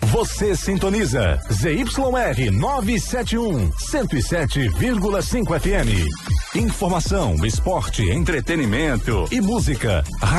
Você sintoniza ZYR 971, 107,5 FM. Informação, esporte, entretenimento e música.